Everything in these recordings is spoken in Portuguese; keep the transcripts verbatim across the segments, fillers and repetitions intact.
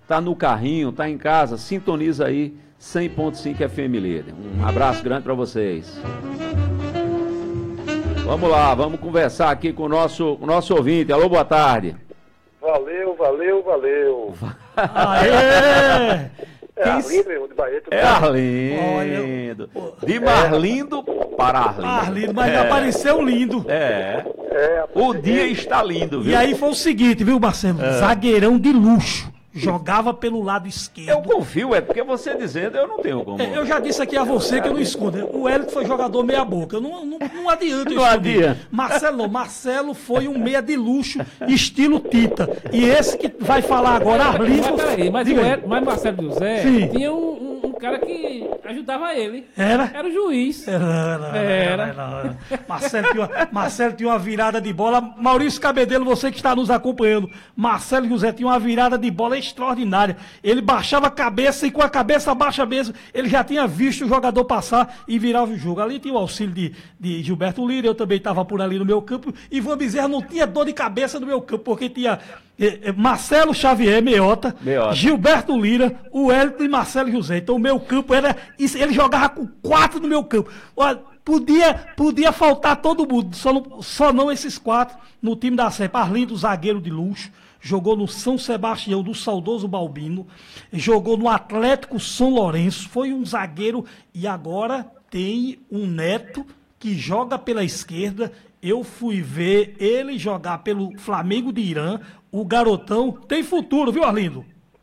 tá no carrinho, tá em casa, sintoniza aí cem ponto cinco F M Líder. Um abraço grande para vocês. Vamos lá, vamos conversar aqui com o nosso, o nosso ouvinte. Alô, boa tarde. Valeu, valeu, valeu. Aê! É Arlindo, de Bahia. É Arlindo. De Marlindo para Arlindo. Arlindo, mas é. Apareceu lindo. É. é o dia é. está lindo, viu? E aí foi o seguinte, viu, Marcelo? É. Zagueirão de luxo. Jogava pelo lado esquerdo. Eu confio, é porque você dizendo, eu não tenho como. Eu já disse aqui a você que eu não escondo. O Hélio foi jogador meia boca. Não, não, não adianta eu Não adianta. Marcelo não. Marcelo foi um meia de luxo, estilo Tita. E esse que vai falar agora, Arlindo. Mas peraí, mas, o Hélio, mas Marcelo José Sim. tinha um, um, um cara que ajudava ele. Era? Era o juiz. Era. Era. era. era, era. Marcelo, tinha uma, Marcelo tinha uma virada de bola. Maurício Cabedelo, você que está nos acompanhando. Marcelo José tinha uma virada de bola extraordinária. Ele baixava a cabeça e com a cabeça baixa mesmo, ele já tinha visto o jogador passar e virava o jogo. Ali tinha o auxílio de, de Gilberto Lira, eu também estava por ali no meu campo. Ivan Bezerra não tinha dor de cabeça no meu campo, porque tinha eh, Marcelo Xavier, meiota, Meiota, Gilberto Lira, o Hélio e Marcelo José. Então o meu campo era... Ele jogava com quatro no meu campo. Olha, Podia, podia faltar todo mundo, só não, só não esses quatro no time da Serpa. Arlindo, zagueiro de luxo, jogou no São Sebastião do saudoso Balbino, jogou no Atlético São Lourenço, foi um zagueiro e agora tem um neto que joga pela esquerda. Eu fui ver ele jogar pelo Flamengo de Irã. O garotão tem futuro, viu, Arlindo?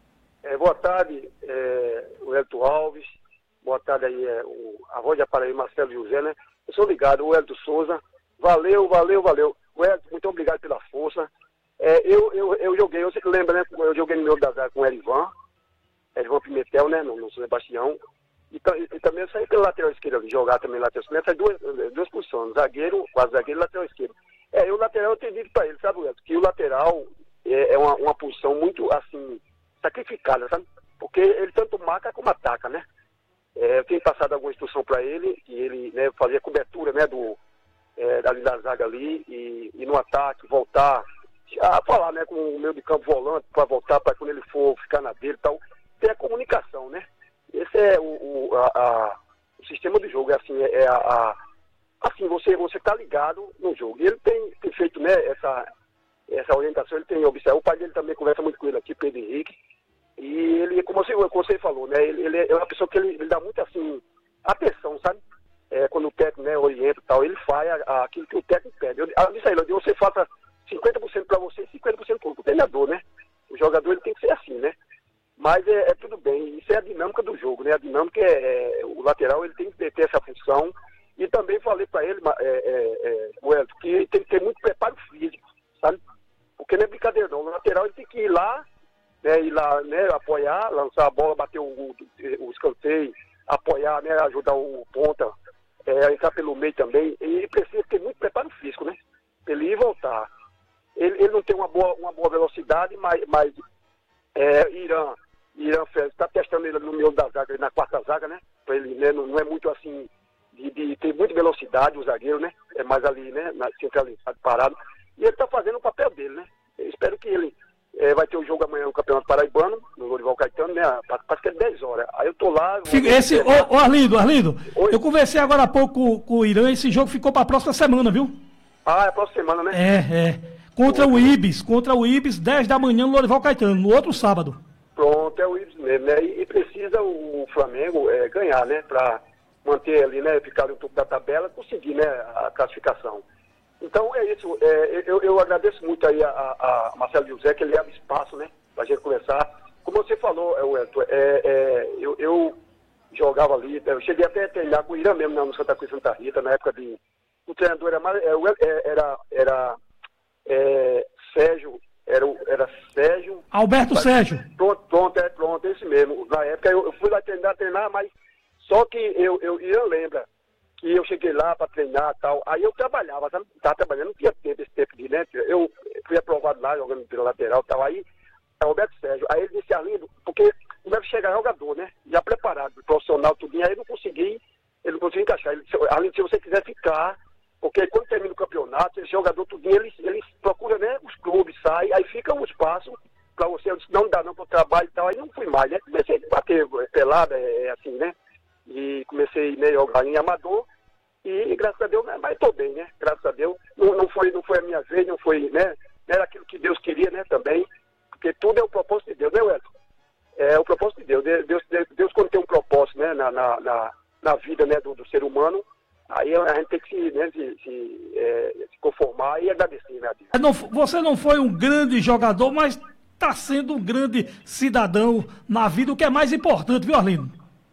É, boa tarde, é, o Hélio Alves. Boa tarde aí, é, o, a voz de Aparaí, Marcelo José, né? Eu sou ligado, o Hélio Souza. Valeu, valeu, valeu. O Hélio, muito obrigado pela força. É, eu, eu, eu joguei, você que lembra, né? Eu joguei no meu da zaga com o Erivan, Erivan Pimentel, né? No, no Sebastião. E, e, e também eu saí pelo lateral esquerdo, jogar também lateral esquerdo. Essas duas, duas posições, zagueiro, quase zagueiro e lateral esquerdo. É, eu lateral eu tenho dito pra ele, sabe, Hélio? Que o lateral é, é uma, uma posição muito, assim, sacrificada, sabe? Porque ele tanto marca como ataca, né? É, eu tenho passado alguma instrução para ele, que ele, né, fazia cobertura, né, do, é, ali da zaga ali, e, e no ataque, voltar, a falar, né, com o meio de campo volante, para voltar, para quando ele for ficar na dele e tal, ter a comunicação, né? Esse é o, o, a, a, o sistema do jogo, é assim, é, é a, a, assim, você você tá ligado no jogo. E ele tem, tem feito, né, essa, essa orientação, ele tem observado, o pai dele também conversa muito com ele aqui, Pedro Henrique. E ele, como você, como você falou, né, ele, ele é uma pessoa que ele, ele dá muito, assim, atenção, sabe? É, quando o técnico, né, orienta e tal, ele faz a, a, aquilo que o técnico pede. Eu, eu disse a ele, você faça cinquenta por cento para você e cinquenta por cento para o treinador, né? O jogador, ele tem que ser assim, né? Mas é, é tudo bem, isso é a dinâmica do jogo, né? A dinâmica é, é o lateral, ele tem que ter, ter essa função. E também falei para ele, é, é, é, Wellington, que ele tem que ter muito preparo físico, sabe? Porque não é brincadeira não, o lateral ele tem que ir lá, né, ir lá, né, apoiar, lançar a bola, bater o, o, o escanteio, apoiar, né, ajudar o ponta, é, entrar pelo meio também. E ele precisa ter muito preparo físico, né? Ele ir e voltar. Ele, ele não tem uma boa, uma boa velocidade, mas, mas é, Irã, Irã está testando ele no meio da zaga, na quarta zaga, né? Pra ele, né, não, não é muito assim, de, de ter muita velocidade o zagueiro, né? É mais ali, né, na centralizado, parado. E ele está fazendo o papel dele, né? Eu espero que ele é, vai ter o jogo amanhã no Campeonato Paraibano, no Lourival Caetano, né? Parece que é dez horas. Aí eu tô lá... Esse, ô, ô Arlindo, Arlindo, Oi? Eu conversei agora há pouco com, com o Irã, esse jogo ficou para a próxima semana, viu? Ah, é a próxima semana, né? É, é. Contra o Ibis, contra o Ibis, dez da manhã no Lourival Caetano, no outro sábado. Pronto, é o Ibis mesmo, né? E, e precisa o Flamengo é, ganhar, né? Para manter ali, né? Ficar no topo da tabela, conseguir, né? A classificação. Então é isso. É, eu, eu agradeço muito aí a, a, a Marcelo José, que ele abre espaço, né? Pra gente conversar. Como você falou, é, Wellington, é, é, eu, eu jogava ali, eu cheguei até a treinar com o Irã mesmo, né, no Santa Cruz Santa Rita, na época de... O treinador era, era, era, era é, Sérgio, era, era Sérgio... Alberto mas, Sérgio. Pronto, pronto, é pronto, esse mesmo. Na época eu, eu fui lá treinar, treinar, mas só que eu, eu, eu lembro que eu cheguei lá para treinar e tal, aí eu trabalhava, sabe? Estava trabalhando, não tinha tempo, esse tempo de, né? Eu fui aprovado lá, jogando pela lateral e tal, aí Alberto Sérgio, aí ele disse, Arlindo, porque como é que chega jogador, né? Já preparado, profissional, tudo, aí eu não consegui, ele não conseguiu encaixar. Ele disse, Arlindo, se você quiser ficar... Porque quando termina o campeonato, esse jogador tudinho, eles, eles procuram, né, os clubes, saem, aí fica um espaço para você, eu disse, não dá não para o trabalho e tal, aí Aí não fui mais, né? Comecei a bater pelada, é, assim, né? E comecei né, a jogar em amador. E graças a Deus, mas estou bem, né? Graças a Deus. Não, não, foi, não foi a minha vez, não foi, né? Não era aquilo que Deus queria, né? Também. Porque tudo é o propósito de Deus, né, Wellington? É o propósito de Deus. Deus, Deus, Deus quando tem um propósito, né? Na, na, na, na vida, né? Do, do ser humano, aí a gente tem que se, né, se, se, é, se conformar e agradecer, né, a Deus. Não, você não foi um grande jogador, mas está sendo um grande cidadão na vida, o que é mais importante, viu, Arlindo?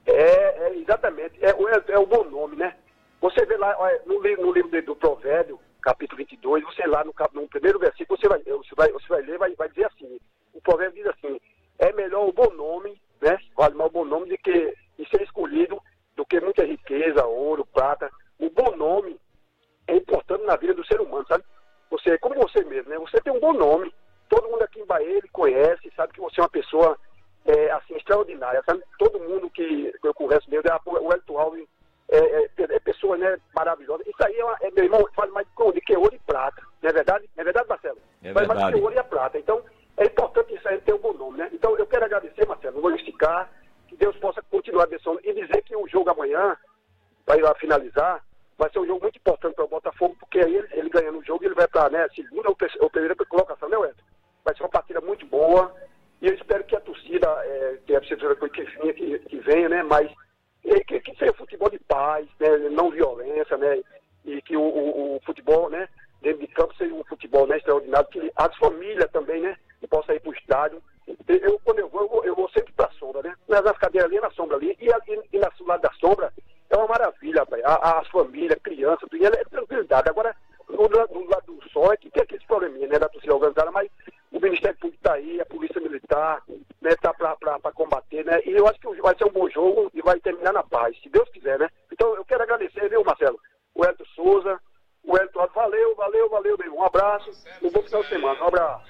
É, é exatamente. É, é, é o bom nome, né? Você vê lá, olha, no, livro, no livro do Provérbio, capítulo vinte e dois, você lá no, no primeiro versículo, você vai, você vai, você vai ler, vai, vai dizer assim, o Provérbio diz assim, é melhor o bom nome, né? Vale mais o bom nome de que de ser escolhido do que muita riqueza, ouro, prata. O bom nome é importante na vida do ser humano, sabe? Você, como você mesmo, né? Você tem um bom nome. Todo mundo aqui em Bahia ele conhece, sabe que você é uma pessoa é, assim, extraordinária, sabe? Todo mundo que eu converso mesmo, é, o Hélito Alves é, é, é pessoa, né, maravilhosa. Isso aí é, uma, é meu irmão, faz mais de que ouro e prata, não é verdade? Não é verdade, Marcelo? É faz verdade. mais de que ouro e a prata. Então, é importante isso aí ter um bom nome, né? Então, eu quero agradecer, Marcelo, não vou esticar, que Deus possa continuar abençoando e dizer que o jogo amanhã, vai lá finalizar, vai ser um jogo muito importante para o Botafogo, porque aí ele, ele ganhando o jogo, ele vai para, né, segunda ou, terceira, ou primeira colocação, né, Wellington? Vai ser uma partida muito boa, e eu espero que a torcida, é, que a torcida que, que, que venha, né, mas que, que seja futebol de paz, né, não violência, né, e que o, o, o futebol, né, dentro de campo seja um futebol, né, extraordinário, que as famílias também, né, que possam ir para o estádio. Eu, quando eu vou, eu vou, eu vou sempre para a sombra, né, nas cadeiras ali, na sombra ali, e, e, e na lado da sombra, é uma maravilha, rapaz. As famílias, crianças, tudo, é tranquilidade. Agora, no, no lado do sol é que tem aqueles probleminha, né, da torcida organizada, mas o Ministério Público está aí, a Polícia Militar, né, está para combater, né, e eu acho que vai ser um bom jogo e vai terminar na paz, se Deus quiser, né. Então, eu quero agradecer, viu, Marcelo, o Hélito Souza, o Hélito Alves, valeu, valeu, valeu, meu irmão. Um abraço, um bom final de semana, um abraço.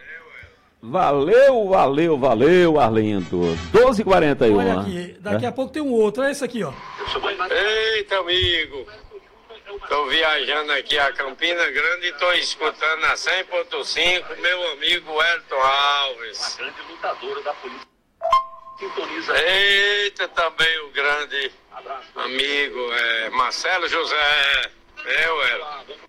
Valeu, valeu, valeu, Arlindo. doze e quarenta e um. Olha aqui, daqui é? a pouco tem um outro, é esse aqui, ó. Eita, amigo. Estou viajando aqui a Campina Grande e estou escutando a cem ponto cinco, meu amigo Elton Alves. Uma grande lutadora da polícia. Sintoniza. Eita, também o grande amigo é, Marcelo José. É, Elton.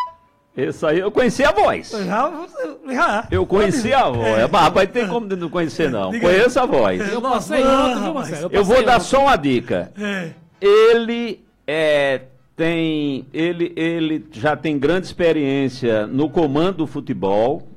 Esse aí eu conheci a voz. Já, já. Eu conheci a voz. É. Mas rapaz, tem como não conhecer, não. Diga Conheço a voz. Eu passei ontem, viu, Marcelo? Eu vou passei dar ontem. só uma dica. É. Ele é, tem, ele, ele já tem grande experiência no comando do futebol.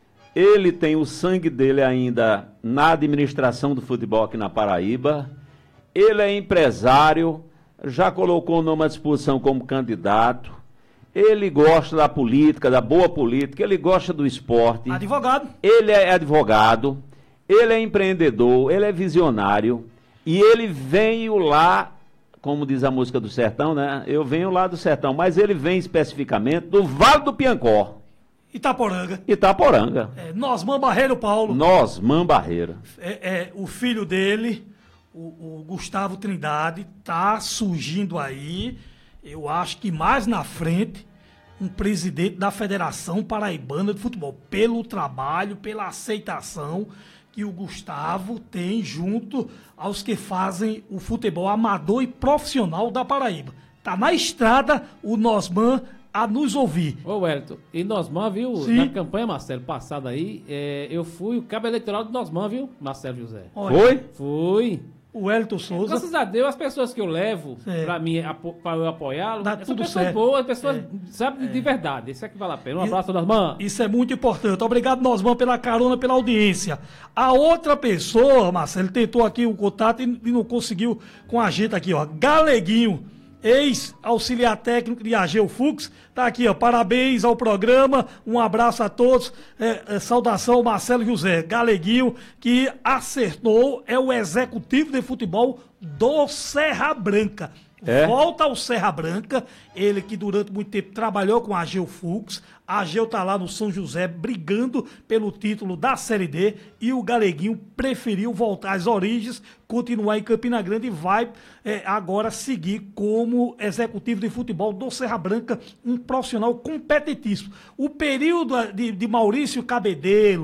Ele tem o sangue dele ainda na administração do futebol aqui na Paraíba. Ele é empresário, já colocou o nome à disposição como candidato. Ele gosta da política, da boa política, ele gosta do esporte. Advogado. Ele é advogado, ele é empreendedor, ele é visionário. E ele veio lá, como diz a música do Sertão, né? Eu venho lá do Sertão, mas ele vem especificamente do Vale do Piancó, Itaporanga. Itaporanga. É, Nosman Barreiro Paulo. Nosman Barreira. É, é, o filho dele, o, o Gustavo Trindade, tá surgindo aí. Eu acho que mais na frente, um presidente da Federação Paraibana de Futebol, pelo trabalho, pela aceitação que o Gustavo tem junto aos que fazem o futebol amador e profissional da Paraíba. Tá na estrada o Nosman a nos ouvir. Ô, Wellington, e Nosman, viu, Sim. na campanha, Marcelo, passada aí, é, eu fui o cabo eleitoral do Nosman, viu, Marcelo José? Olha, Foi? Fui. O Hélito Souza. Graças a Deus, as pessoas que eu levo É. pra, mim, apo- pra eu apoiá-lo, Dá são tudo pessoas certo. boas, pessoas, É. sabe, de verdade. Isso é que vale a pena. Um E- abraço, Nosman. Isso é muito importante. Obrigado, Nosman, pela carona, pela audiência. A outra pessoa, Marcelo, tentou aqui o contato e, e não conseguiu com a gente aqui, ó. Galeguinho, ex-auxiliar técnico de Ageu Fux, tá aqui, ó. Parabéns ao programa, um abraço a todos. É, é, saudação, Marcelo José. Galeguinho, que acertou, é o executivo de futebol do Serra Branca. É? Volta ao Serra Branca, ele que durante muito tempo trabalhou com a Ageu Fux. A Ageu tá lá no São José brigando pelo título da Série D e o Galeguinho preferiu voltar às origens, continuar em Campina Grande e vai é, agora seguir como executivo de futebol do Serra Branca, um profissional competitíssimo. O período de, de Maurício Cabedelo,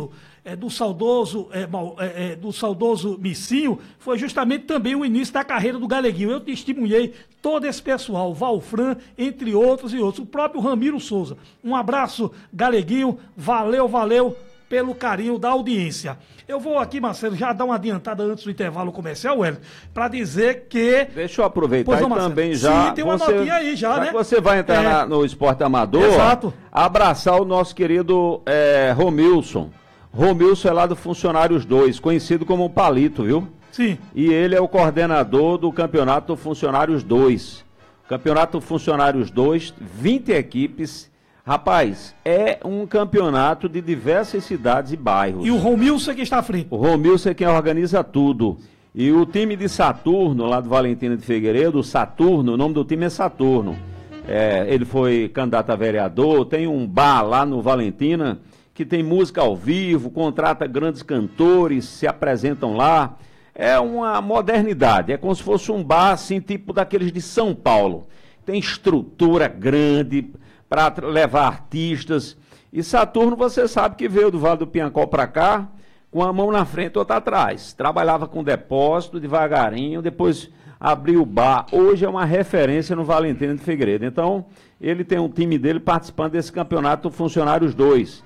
é, do saudoso é, é, do saudoso Missinho, foi justamente também o início da carreira do Galeguinho. Eu testemunhei todo esse pessoal, Valfran, entre outros e outros, o próprio Ramiro Souza. Um abraço, Galeguinho, valeu, valeu pelo carinho da audiência. Eu vou aqui, Marcelo, já dar uma adiantada antes do intervalo comercial, Hélio, para dizer que... Deixa eu aproveitar não, e também já... Sim, tem uma você, notinha aí já, já né? que você vai entrar é... na, no Esporte Amador, Exato. abraçar o nosso querido é, Romilson. Romilson é lá do Funcionários dois, conhecido como o Palito, viu? Sim. E ele é o coordenador do Campeonato Funcionários dois. Campeonato Funcionários dois, vinte equipes... Rapaz, é um campeonato de diversas cidades e bairros. E o Romilson é que está à frente. O Romilson é quem organiza tudo. E o time de Saturno, lá do Valentina de Figueiredo, o Saturno, o nome do time é Saturno. É, ele foi candidato a vereador, tem um bar lá no Valentina, que tem música ao vivo, contrata grandes cantores, se apresentam lá. É uma modernidade, é como se fosse um bar, assim, tipo daqueles de São Paulo. Tem estrutura grande para levar artistas. E Saturno, você sabe que veio do Vale do Piancó para cá, com a mão na frente e outra atrás. Trabalhava com depósito, devagarinho, depois abriu o bar. Hoje é uma referência no Valentina de Figueiredo. Então, ele tem um time dele participando desse campeonato Funcionários dois,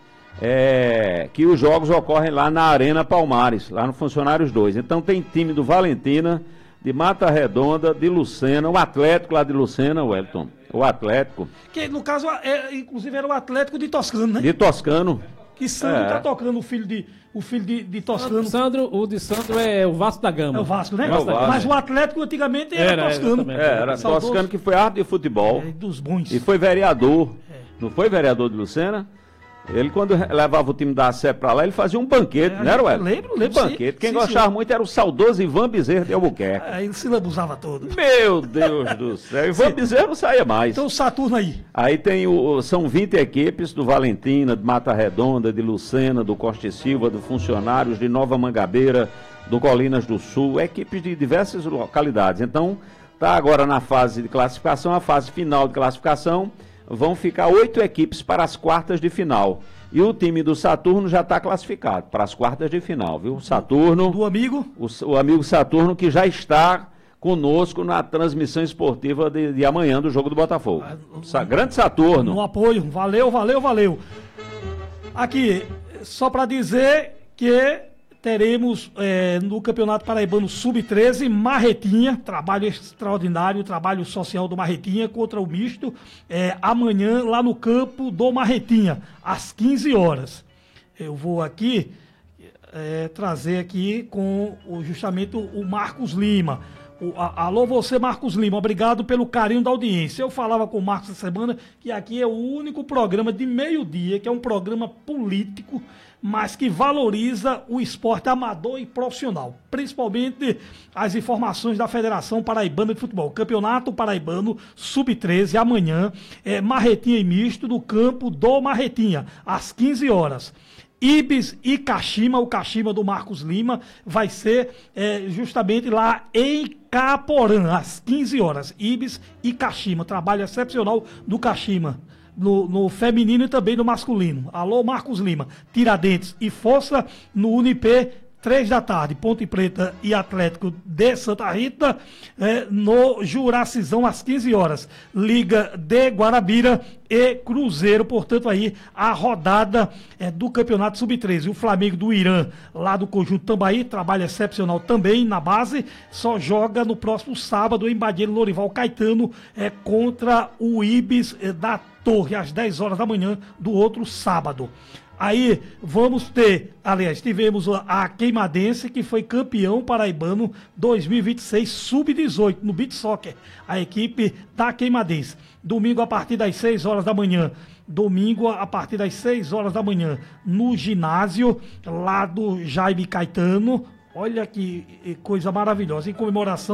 é, que os jogos ocorrem lá na Arena Palmares, lá no Funcionários dois. Então, tem time do Valentina, de Mata Redonda, de Lucena, o Atlético lá de Lucena, Wellington. O Atlético. Que no caso, é, inclusive, era o Atlético de Toscano, né? De Toscano. Que Sandro é. tá tocando o filho de, o filho de, de Toscano. Sandro, o de Sandro é o Vasco da Gama. É o Vasco, né? É o Vasco. Mas o Atlético antigamente era, Era, Toscano. É, era Saudoso. Toscano, que foi árbitro de futebol. É, dos bons. E foi vereador. É. Não foi vereador de Lucena? Ele, quando levava o time da S E P pra lá, ele fazia um banquete, é, não era, Ué? Lembro, lembro. Um banquete. Sim, Quem sim, gostava sim. muito era o saudoso Ivan Bezerra de Albuquerque. Aí ele se lambuzava todo. Meu Deus do céu. Ivan sim. Bezerra não saía mais. Então o Saturno aí. Aí tem o, são vinte equipes do Valentina, de Mata Redonda, de Lucena, do Costa e Silva, do Funcionários, de Nova Mangabeira, do Colinas do Sul, equipes de diversas localidades. Então, tá agora na fase de classificação, a fase final de classificação, vão ficar oito equipes para as quartas de final. E o time do Saturno já está classificado para as quartas de final, viu? Saturno. Do amigo? O, o amigo Saturno, que já está conosco na transmissão esportiva de, de amanhã do jogo do Botafogo. Sa, grande Saturno. No apoio. Valeu, valeu, valeu. Aqui, só para dizer que teremos é, no Campeonato Paraibano sub treze, Marretinha, trabalho extraordinário, trabalho social do Marretinha contra o misto, é, amanhã lá no campo do Marretinha, às quinze horas. Eu vou aqui é, trazer aqui com o, justamente o, o Marcos Lima. O, a, alô você, Marcos Lima, obrigado pelo carinho da audiência. Eu falava com o Marcos essa semana que aqui é o único programa de meio-dia, que é um programa político, mas que valoriza o esporte amador e profissional, principalmente as informações da Federação Paraibana de Futebol. Campeonato Paraibano sub treze, amanhã, é Marretinha e misto do campo do Marretinha, às quinze horas. Ibis e Caxima, o Caxima do Marcos Lima, vai ser é, justamente lá em Caporã, às quinze horas. Ibis e Caxima, trabalho excepcional do Caxima. No, no feminino e também no masculino. Alô, Marcos Lima. Tiradentes e Força no Unip, três da tarde. Ponte Preta e Atlético de Santa Rita, é, no Juracizão, às quinze horas. Liga de Guarabira e Cruzeiro, portanto aí a rodada é, do Campeonato sub treze. O Flamengo do Irã, lá do Conjunto Tambaí, trabalho excepcional também na base, só joga no próximo sábado em Badeiro Lorival Caetano, é, contra o Ibis é, da Torre, às dez horas da manhã do outro sábado. Aí vamos ter, aliás, tivemos a, a Queimadense, que foi campeão paraibano dois mil e vinte e seis sub dezoito no Beach Soccer, a equipe da Queimadense. Domingo a partir das seis horas da manhã, domingo a partir das seis horas da manhã, no ginásio lá do Jaime Caetano. Olha que coisa maravilhosa, em comemoração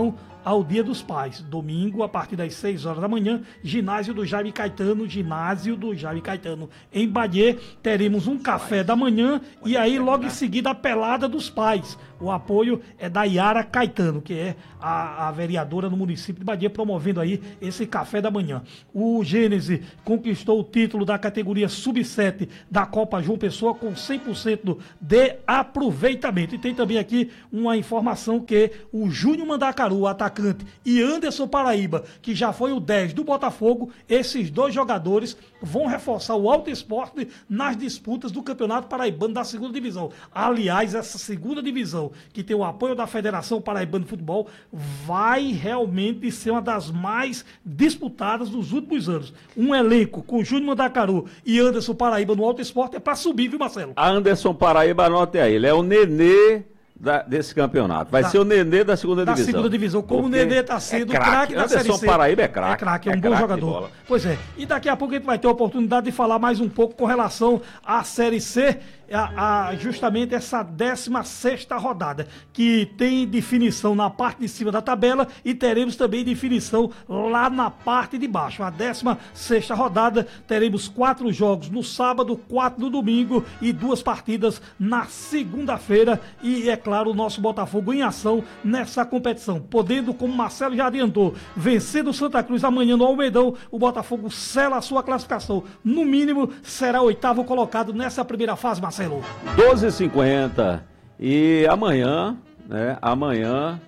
ao Dia dos Pais. Domingo, a partir das seis horas da manhã, ginásio do Jaime Caetano, ginásio do Jaime Caetano. Em Badier, teremos um café da manhã e aí logo em seguida a pelada dos pais. O apoio é da Yara Caetano, que é a, a vereadora no município de Badier, promovendo aí esse café da manhã. O Gênese conquistou o título da categoria sub sete da Copa João Pessoa com cem por cento de aproveitamento. E tem também aqui uma informação que o Júnior Mandacaru, o atacante, e Anderson Paraíba, que já foi o dez do Botafogo, esses dois jogadores vão reforçar o Alto Esporte nas disputas do Campeonato Paraibano da segunda divisão. Aliás, essa segunda divisão, que tem o apoio da Federação Paraibana de Futebol, vai realmente ser uma das mais disputadas dos últimos anos. Um elenco com Júnior Mandacaru e Anderson Paraíba no Alto Esporte é para subir, viu, Marcelo? A Anderson Paraíba, anote aí, ele é o nenê da, desse campeonato. Vai da, ser o nenê da segunda da divisão. Da segunda divisão, como o nenê está sendo é craque da Série C. Anderson Paraíba é craque. É craque, é um é bom jogador. Pois é, e daqui a pouco a gente vai ter a oportunidade de falar mais um pouco com relação à Série C, A, a, justamente essa décima sexta rodada, que tem definição na parte de cima da tabela e teremos também definição lá na parte de baixo. A décima sexta rodada, teremos quatro jogos no sábado, quatro no domingo e duas partidas na segunda-feira. E, é claro, o nosso Botafogo em ação nessa competição, podendo, como Marcelo já adiantou, vencer do Santa Cruz amanhã no Almeidão, o Botafogo sela a sua classificação. No mínimo, será oitavo colocado nessa primeira fase, Marcelo. doze e cinquenta e amanhã, né, amanhã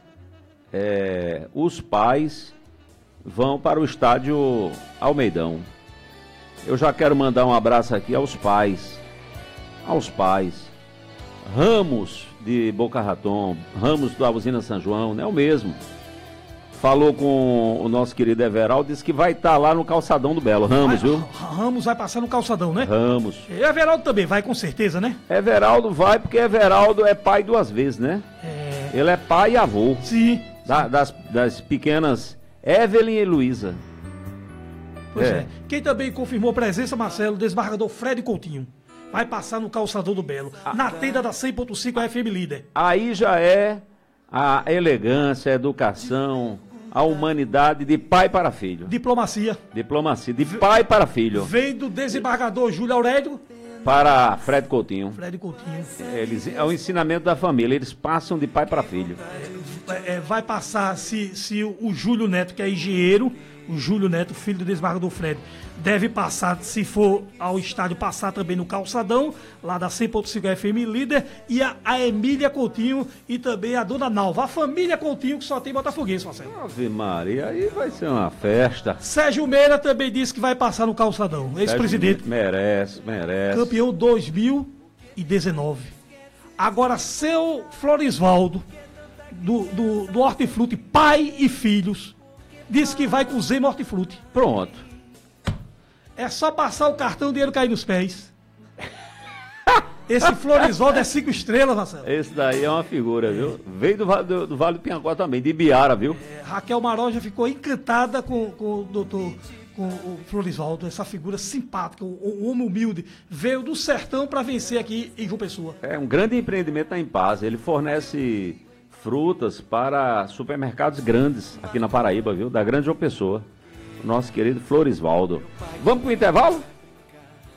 é, os pais vão para o estádio Almeidão. Eu já quero mandar um abraço aqui aos pais, aos pais, Ramos de Boca Raton, Ramos da Usina São João, não é o mesmo. Falou com o nosso querido Everaldo, disse que vai estar tá lá no Calçadão do Belo. Ramos, vai, viu? Ramos vai passar no Calçadão, né? Ramos. E Everaldo também vai, com certeza, né? Everaldo vai, porque Everaldo é pai duas vezes, né? É... Ele é pai e avô. Sim. Da, das, das pequenas Evelyn e Luísa. Pois é. é. Quem também confirmou presença, Marcelo, o desembargador Fred Coutinho. Vai passar no Calçadão do Belo, ah, na tenda da cem ponto cinco F M Líder. Aí já é a elegância, a educação, a humanidade de pai para filho. Diplomacia. Diplomacia, de pai para filho. Vem do desembargador Júlio Aurélio para Fred Coutinho. Fred Coutinho. Eles, é o ensinamento da família, eles passam de pai para filho. É, é, vai passar, se, se o Júlio Neto, que é engenheiro, o Júlio Neto, filho do desembargador Fred, deve passar, se for ao estádio, passar também no Calçadão, lá da cem ponto cinco F M Líder, e a, a Emília Coutinho e também a dona Nalva, a família Coutinho, que só tem botafoguense, Marcelo. Ave Maria, aí vai ser uma festa. Sérgio Meira também disse que vai passar no Calçadão, ex-presidente. Merece, merece. Campeão dois mil e dezenove. Agora, seu Florisvaldo, do, do, do Hortifruti, pai e filhos, disse que vai com o Zema Hortifruti. Pronto. É só passar o cartão, o dinheiro cair nos pés. Esse Florisvaldo é cinco estrelas, Marcelo. Esse daí é uma figura, viu? Veio do, do, do Vale do Piancó também, de Ibiara, viu? É, Raquel Maroja ficou encantada com, com o doutor, com o Florisvaldo, essa figura simpática, um, um homem humilde. Veio do sertão para vencer aqui em João Pessoa. É um grande empreendimento na Impaz. Ele fornece frutas para supermercados grandes aqui na Paraíba, viu? Da grande João Pessoa. Nosso querido Florisvaldo. Vamos pro intervalo?